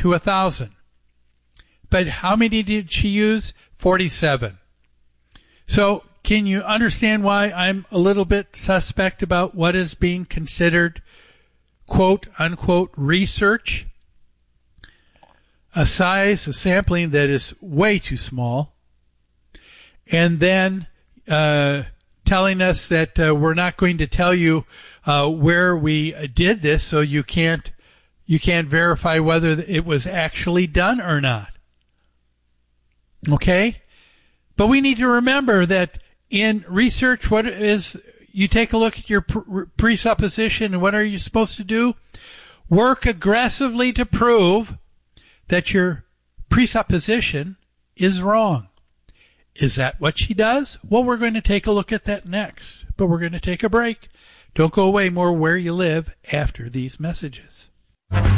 to 1,000. But how many did she use? 47. So can you understand why I'm a little bit suspect about what is being considered quote unquote research? A sampling that is way too small, and then telling us that we're not going to tell you where we did this, so you can't verify whether it was actually done or not. Okay? But we need to remember that in research, what is, you take a look at your presupposition, and what are you supposed to do? Work aggressively to prove that your presupposition is wrong. Is that what she does? Well, we're going to take a look at that next, but we're going to take a break. Don't go away. More Where You Live after these messages.